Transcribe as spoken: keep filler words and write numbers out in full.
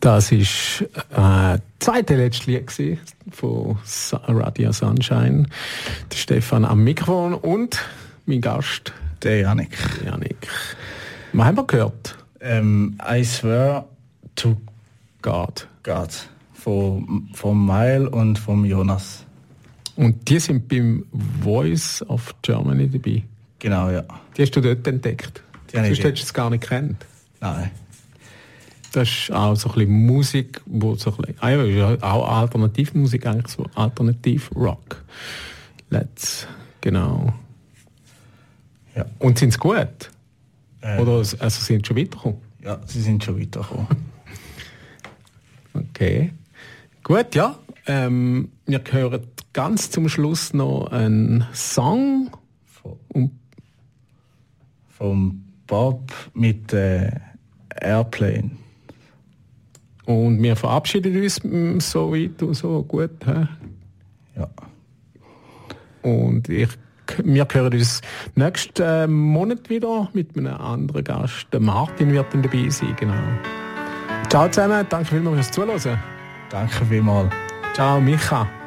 Das war äh, das zweite letzte Lied von Radio Sunshine. Der Stefan am Mikrofon und mein Gast, der Janik. Janik. Was haben wir gehört? Ähm, I Swear to God. God. Von, von Mile und vom Jonas. Und die sind beim Voice of Germany dabei? Genau, ja. Die hast du dort entdeckt? Die Sonst hättest du es gar nicht gekannt? Nein. Das ist auch so ein bisschen Musik, wo so ein bisschen, ah ja, auch Alternativmusik, eigentlich so Alternativ-Rock. Let's, genau. Ja. Und sind sie gut? Äh, Oder also sind sie schon weitergekommen? Ja, sie sind schon weitergekommen. Okay. Gut, ja. Ähm, wir hören ganz zum Schluss noch einen Song. Von, vom Bob mit äh, Airplane. Und wir verabschieden uns so weit und so gut. He? Ja. Und ich, wir hören uns nächsten Monat wieder mit einem anderen Gast. Der Martin wird dann dabei sein, genau. Ciao zusammen, danke vielmals fürs Zuhören. Danke vielmals. Ciao Micha.